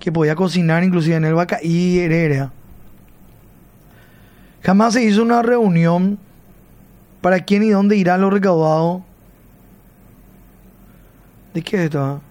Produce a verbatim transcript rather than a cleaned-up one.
que podía cocinar inclusive en el Baccaí Heredia. Jamás se hizo una reunión para quién y dónde irá lo recaudado. ¿De qué es esto?